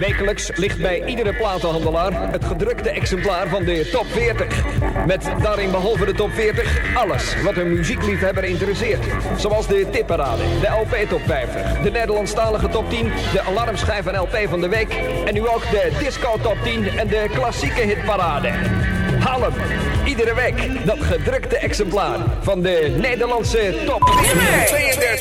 Wekelijks ligt bij iedere platenhandelaar het gedrukte exemplaar van de Top 40. Met daarin behalve de Top 40 alles wat een muziekliefhebber interesseert. Zoals de tipparade, de LP Top 50, de Nederlandstalige Top 10, de alarmschijf en LP van de week en nu ook de Disco Top 10 en de klassieke hitparade. Haal hem, iedere week, dat gedrukte exemplaar van de Nederlandse Top 40. 32.